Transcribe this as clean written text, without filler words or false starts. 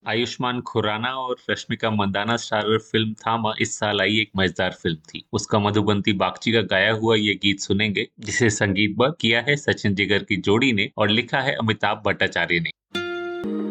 आयुष्मान खुराना और Rashmika Mandanna starrer film थामा इस साल आई एक मजेदार फिल्म थी। उसका मधुबंती बागची का गाया हुआ ये गीत सुनेंगे, जिसे संगीतबद्ध किया है सचिन जिगर की जोड़ी ने और लिखा है अमिताभ भट्टाचार्य ने।